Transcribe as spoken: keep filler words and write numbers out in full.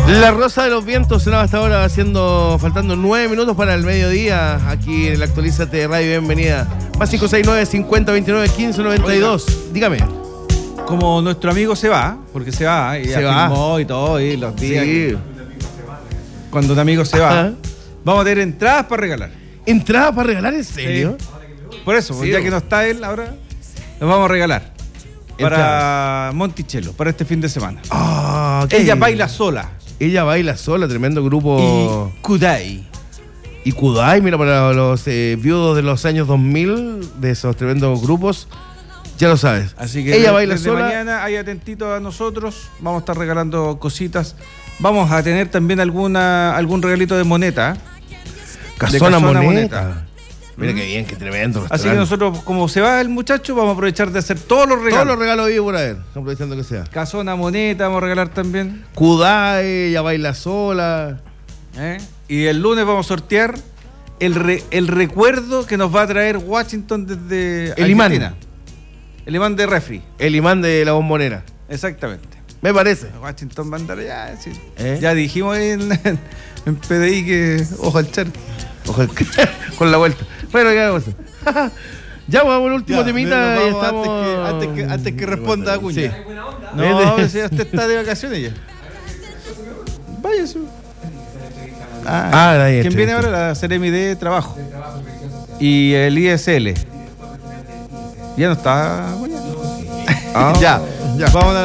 La Rosa de los Vientos sonaba hasta ahora, haciendo, faltando nueve minutos para el mediodía, aquí en el Actualízate de Radio. Bienvenida. Más cinco seis nueve, cincuenta, veintinueve, quince, noventa y dos. Oiga, dígame. Como nuestro amigo se va, porque se va, y se ya va. firmó y todo, y los días. Sí. Que, cuando un amigo se va, Ajá. vamos a tener entradas para regalar. ¿Entradas para regalar? ¿En serio? Sí. Por eso, Sí, ya que no está él ahora, los vamos a regalar. Para Entradas. Monticello, para este fin de semana. Ah, qué Ella bien. baila sola. Ella baila sola, tremendo grupo. Y Kudai. Y Kudai, mira, para los eh, viudos de los años dos mil, de esos tremendos grupos, ya lo sabes. Así que ella desde, baila desde sola. mañana, ahí atentito a nosotros. Vamos a estar regalando cositas. Vamos a tener también alguna algún regalito de moneta. Casona, Casona Moneta. Moneta. Mira ¿Mm? qué bien, qué tremendo. Así que restaurante. nosotros, como se va el muchacho, vamos a aprovechar de hacer todos los regalos. Todos los regalos vivos por haber, aprovechando que sea. Casona Moneta vamos a regalar también. Kudai, ella baila sola. ¿eh? Y el lunes vamos a sortear el, re- el recuerdo que nos va a traer Washington desde El imán. Argentina. El imán de refri. El imán de la bombonera. Exactamente. Me parece. Washington va a andar ya, sí. ¿Eh? Ya dijimos en, en P D I que ojo al charque. Ojalá, con la vuelta. Bueno, ya vamos. Ya vamos al último Ya, temita. nos Y vamos estamos... Antes, que, antes, que, antes que responda Acuña. Sí. No, si usted está de vacaciones ya. Váyase. Ah, Ah, ahí ¿quién está, viene está. ahora? La Seremi de Trabajo. Y el I S L. Ya no está. Acuña? Ah, ya, ya. Vamos a